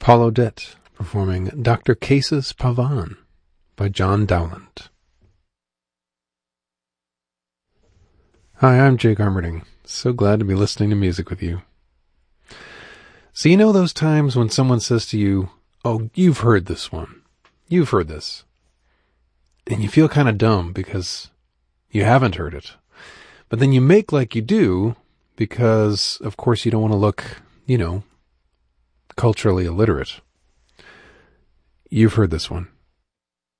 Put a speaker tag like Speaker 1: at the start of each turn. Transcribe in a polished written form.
Speaker 1: Paul Odette performing Dr. Cases Pavan by John Dowland. Hi, I'm Jake Armerding. So glad to be listening to music with you. So you know those times when someone says to you, "Oh, you've heard this one. You've heard this." And you feel kind of dumb because you haven't heard it. But then you make like you do because, of course, you don't want to look, culturally illiterate. You've heard this one.